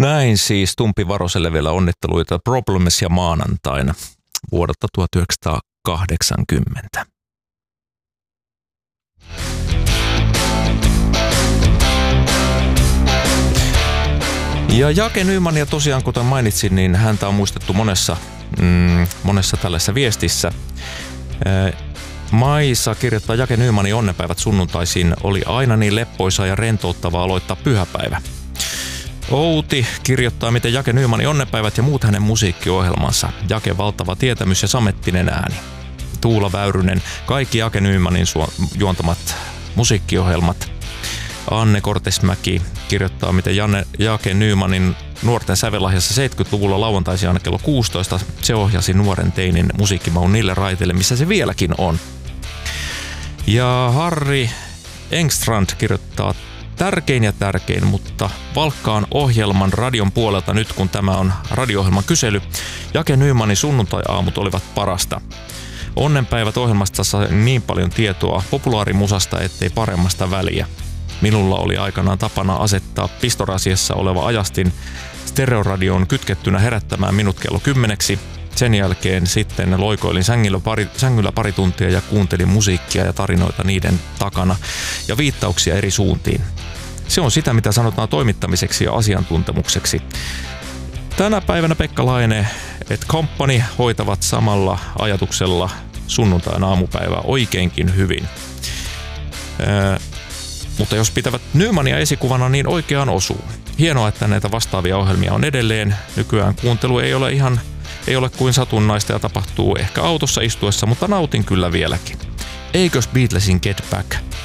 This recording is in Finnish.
Näin siis Tumpi Varoselle vielä onnitteluita Problems ja maanantaina vuodelta 1980. Ja Jake Nymania tosiaan, kuten mainitsin, niin häntä on muistettu monessa tällaisessa viestissä. Maissa kirjoittaa Jake Nymanin onnenpäivät sunnuntaisin oli aina niin leppoisa ja rentouttavaa aloittaa pyhäpäivä. Outi kirjoittaa, miten Jake Nymanin onnenpäivät ja muut hänen musiikkiohjelmansa. Jake valtava tietämys ja samettinen ääni. Tuula Väyrynen, kaikki Jake Nymanin juontamat musiikkiohjelmat. Anne Kortesmäki kirjoittaa, miten Jake Nymanin nuorten sävelahjassa 70-luvulla lauantaisin aina kello 16 se ohjasi nuoren teinin musiikkimaun niille raiteille, missä se vieläkin on. Ja Harri Engstrand kirjoittaa, tärkein, mutta valkkaan ohjelman radion puolelta nyt, kun tämä on radio-ohjelman kysely. Jake Nymanin sunnuntai-aamut olivat parasta. Onnenpäivät ohjelmasta sai niin paljon tietoa populaarimusasta, ettei paremmasta väliä. Minulla oli aikanaan tapana asettaa pistorasiassa oleva ajastin stereoradioon kytkettynä herättämään minut kello 10. Sen jälkeen sitten loikoilin sängyllä pari tuntia ja kuuntelin musiikkia ja tarinoita niiden takana ja viittauksia eri suuntiin. Se on sitä, mitä sanotaan toimittamiseksi ja asiantuntemukseksi. Tänä päivänä Pekka Laine et Company hoitavat samalla ajatuksella sunnuntain aamupäivää oikeinkin hyvin. Mutta jos pitävät Nymania esikuvana, niin oikeaan osuu. Hienoa, että näitä vastaavia ohjelmia on edelleen. Nykyään kuuntelu ei ole kuin satunnaista ja tapahtuu ehkä autossa istuessa, mutta nautin kyllä vieläkin. Eikös Beatlesin Get Back